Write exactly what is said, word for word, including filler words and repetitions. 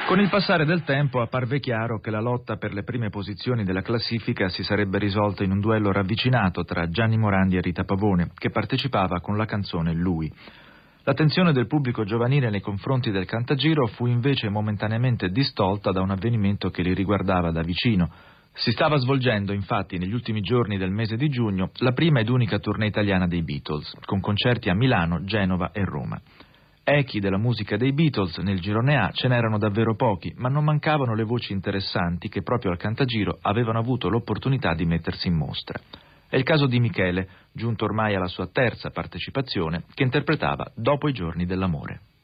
Con il passare del tempo apparve chiaro che la lotta per le prime posizioni della classifica si sarebbe risolta in un duello ravvicinato tra Gianni Morandi e Rita Pavone, che partecipava con la canzone Lui. L'attenzione del pubblico giovanile nei confronti del Cantagiro fu invece momentaneamente distolta da un avvenimento che li riguardava da vicino. Si stava svolgendo, infatti, negli ultimi giorni del mese di giugno, la prima ed unica tournée italiana dei Beatles, con concerti a Milano, Genova e Roma. Echi della musica dei Beatles nel girone A ce n'erano davvero pochi, ma non mancavano le voci interessanti che proprio al Cantagiro avevano avuto l'opportunità di mettersi in mostra. È il caso di Michele, giunto ormai alla sua terza partecipazione, che interpretava Dopo i giorni dell'amore.